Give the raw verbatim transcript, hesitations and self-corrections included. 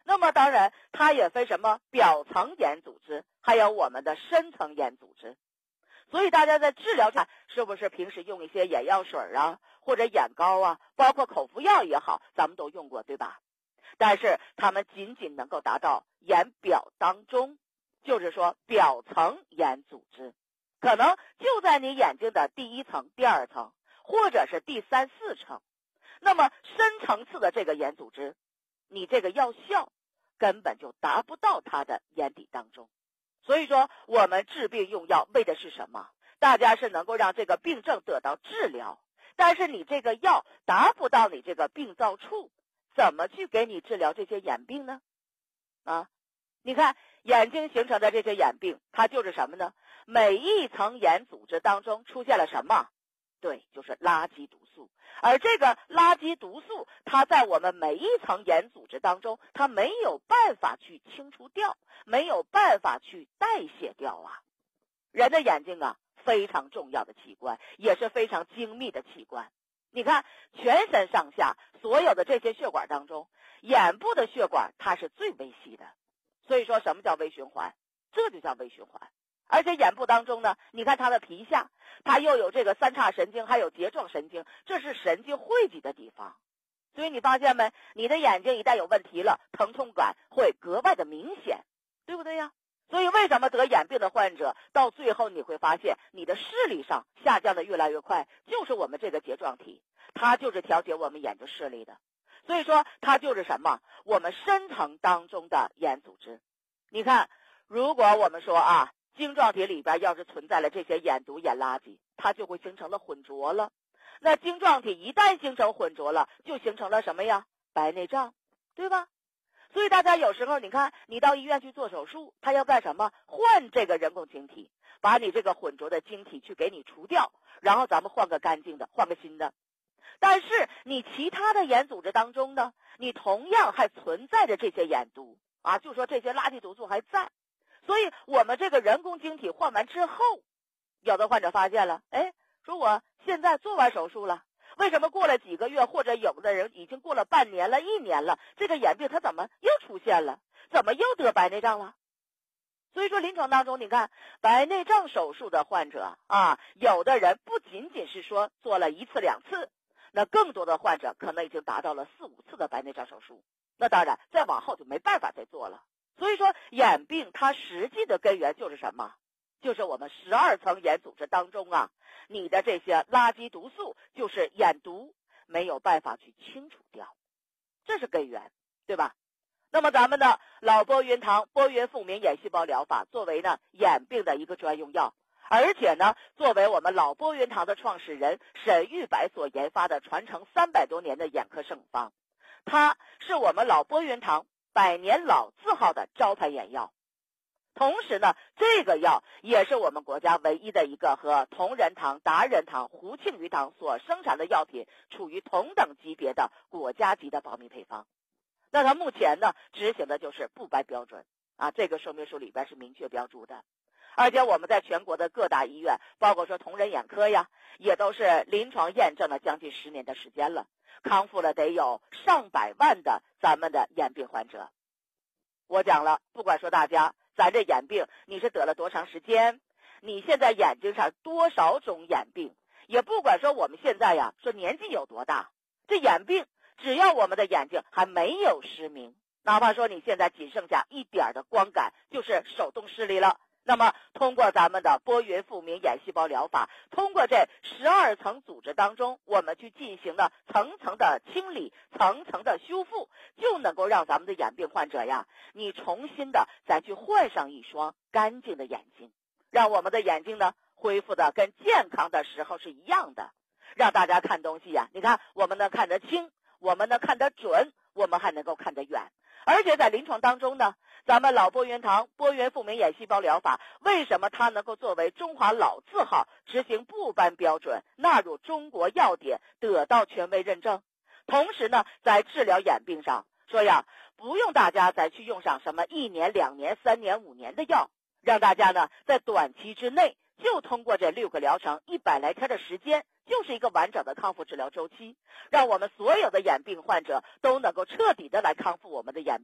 那么当然它也分什么表层眼组织，还有我们的深层眼组织。所以大家在治疗上是不是平时用一些眼药水啊，或者眼膏啊，包括口服药也好，咱们都用过，对吧？但是它们仅仅能够达到眼表当中，就是说表层眼组织，可能就在你眼睛的第一层、第二层，或者是第三四层。那么深层次的这个眼组织，你这个药效根本就达不到它的眼底当中。所以说我们治病用药为的是什么？大家是能够让这个病症得到治疗，但是你这个药达不到你这个病灶处，怎么去给你治疗这些眼病呢？啊，你看眼睛形成的这些眼病，它就是什么呢？每一层眼组织当中出现了什么？对，就是垃圾毒素。而这个垃圾毒素，它在我们每一层眼组织当中，它没有办法去清除掉，没有办法去代谢掉啊。人的眼睛啊，非常重要的器官，也是非常精密的器官。你看全身上下所有的这些血管当中，眼部的血管它是最微细的。所以说什么叫微循环？这就叫微循环。而且眼部当中呢，你看它的皮下，它又有这个三叉神经，还有睫状神经，这是神经汇集的地方。所以你发现没，你的眼睛一旦有问题了，疼痛感会格外的明显，对不对呀？所以为什么得眼病的患者到最后你会发现你的视力上下降的越来越快，就是我们这个睫状体，它就是调节我们眼睛视力的。所以说它就是什么？我们深层当中的眼组织。你看，如果我们说啊，晶状体里边要是存在了这些眼毒眼垃圾，它就会形成了混浊了。那晶状体一旦形成混浊了，就形成了什么呀？白内障，对吧？所以大家有时候你看，你到医院去做手术，他要干什么？换这个人工晶体，把你这个混浊的晶体去给你除掉，然后咱们换个干净的，换个新的。但是你其他的眼组织当中呢，你同样还存在着这些眼毒啊，就说这些垃圾毒素还在。所以我们这个人工晶体换完之后，有的患者发现了，哎，说我现在做完手术了，为什么过了几个月，或者有的人已经过了半年了、一年了，这个眼病它怎么又出现了？怎么又得白内障了？所以说临床当中，你看白内障手术的患者啊，有的人不仅仅是说做了一次两次，那更多的患者可能已经达到了四五次的白内障手术，那当然再往后就没办法再做了。所以说眼病它实际的根源就是什么？就是我们十二层眼组织当中啊，你的这些垃圾毒素，就是眼毒，没有办法去清除掉，这是根源，对吧？那么咱们的老波云堂波云复明眼细胞疗法作为呢眼病的一个专用药，而且呢作为我们老波云堂的创始人沈玉白所研发的传承三百多年的眼科圣方，它是我们老波云堂百年老字号的招牌眼药。同时呢，这个药也是我们国家唯一的一个和同仁堂、达仁堂、胡庆余堂所生产的药品处于同等级别的国家级的保密配方。那它目前呢执行的就是不白标准啊，这个说明书里边是明确标注的。而且我们在全国的各大医院，包括说同仁眼科呀，也都是临床验证了将近十年的时间了，康复了得有上百万的咱们的眼病患者。我讲了，不管说大家咱这眼病你是得了多长时间，你现在眼睛上多少种眼病，也不管说我们现在呀说年纪有多大，这眼病只要我们的眼睛还没有失明，哪怕说你现在仅剩下一点的光感，就是手动视力了，那么通过咱们的波云复明眼细胞疗法，通过这十二层组织当中，我们去进行了层层的清理，层层的修复，就能够让咱们的眼病患者呀，你重新的再去换上一双干净的眼睛，让我们的眼睛呢恢复的跟健康的时候是一样的，让大家看东西呀，你看我们能看得清，我们能看得准，我们还能够看得远。而且在临床当中呢，咱们老波云堂波云复明眼细胞疗法，为什么它能够作为中华老字号，执行部颁标准，纳入中国药典，得到权威认证？同时呢，在治疗眼病上说呀，不用大家再去用上什么一年、两年、三年、五年的药，让大家呢在短期之内就通过这六个疗程一百来天的时间，就是一个完整的康复治疗周期，让我们所有的眼病患者都能够彻底的来康复我们的眼病。